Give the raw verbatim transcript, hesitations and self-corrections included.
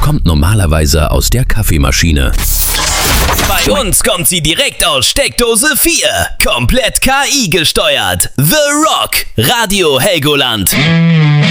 kommt normalerweise aus der Kaffeemaschine. Bei uns kommt sie direkt aus Steckdose vier. Komplett K I gesteuert. The Rock. Radio Helgoland.